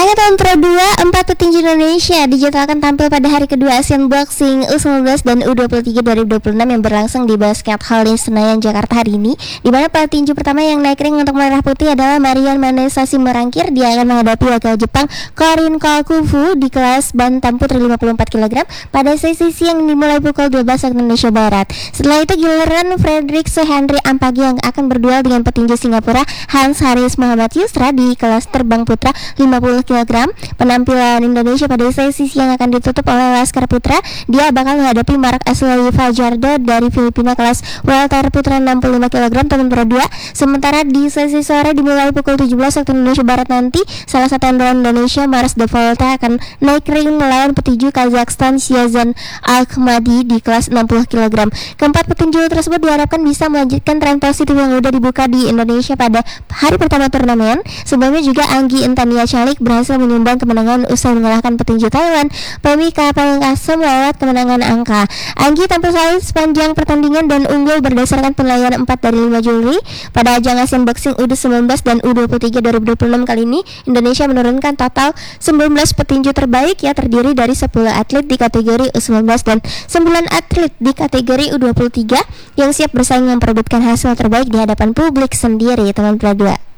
Sayangnya tahun Pro 2, 4 petinju Indonesia dijadwalkan tampil pada hari kedua Asian Boxing U19 dan U23 2026 yang berlangsung di Basket Hall di Senayan, Jakarta hari ini, di mana petinju pertama yang naik ring untuk merah putih adalah Marian Manesa Simarangkir. Dia akan menghadapi wakil Jepang Korin Kakufu di kelas bantam putri 54 kg pada sesi siang dimulai pukul 12 waktu Indonesia Barat. Setelah itu giliran Frederick Henry Ampagi yang akan berduel dengan petinju Singapura Hans Haris Muhammad Yusra di kelas terbang putra 50 kg. Penampilan Indonesia pada sesi siang akan ditutup oleh Laskar Putra. Dia bakal menghadapi Mark Ashley Fajardo dari Filipina kelas welter putra 65 kg tahun Pro 2. Sementara di sesi sore dimulai pukul 17 waktu Indonesia Barat nanti, salah satu andalan Indonesia Mars De Volta akan naik ring melawan petinju Kazakhstan Shiazan Alkhmadi di kelas 60 kg. Keempat petinju tersebut diharapkan bisa melanjutkan tren positif yang sudah dibuka di Indonesia pada hari pertama turnamen. Sebelumnya juga Anggi Intania Calik berhasil menyumbang kemenangan usai mengalahkan petinju Thailand Pemi Kapalengkasem lewat kemenangan angka. Anggi tampil solid sepanjang pertandingan dan unggul berdasarkan penilaian 4 dari 5 juri. Pada ajang Asian Boxing U19 dan U23 2026 kali ini, Indonesia menurunkan total 19 petinju terbaik, ya, terdiri dari 10 atlet di kategori U19 dan 9 atlet di kategori U23 yang siap bersaing memperebutkan hasil terbaik di hadapan publik sendiri, teman Pro 2.